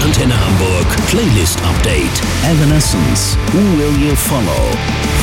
Antenne Hamburg Playlist Update. Evanescence. Who Will You Follow?